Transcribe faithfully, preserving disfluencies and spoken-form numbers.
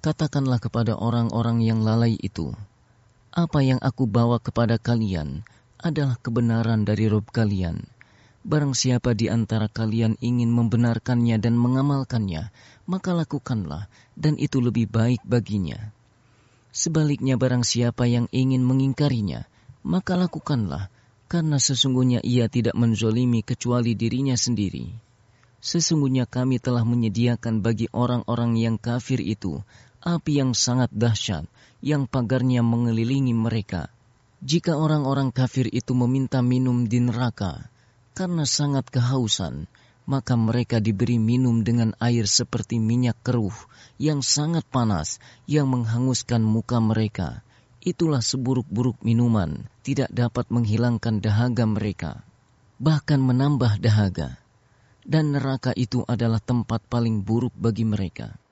Katakanlah kepada orang-orang yang lalai itu, apa yang aku bawa kepada kalian adalah kebenaran dari Rabb kalian. Barang siapa di antara kalian ingin membenarkannya dan mengamalkannya, maka lakukanlah, dan itu lebih baik baginya. Sebaliknya barang siapa yang ingin mengingkarinya, maka lakukanlah, karena sesungguhnya ia tidak menzolimi kecuali dirinya sendiri. Sesungguhnya kami telah menyediakan bagi orang-orang yang kafir itu api yang sangat dahsyat, yang pagarnya mengelilingi mereka. Jika orang-orang kafir itu meminta minum di neraka, karena sangat kehausan, maka mereka diberi minum dengan air seperti minyak keruh, yang sangat panas, yang menghanguskan muka mereka. Itulah seburuk-buruk minuman, tidak dapat menghilangkan dahaga mereka, bahkan menambah dahaga. Dan neraka itu adalah tempat paling buruk bagi mereka.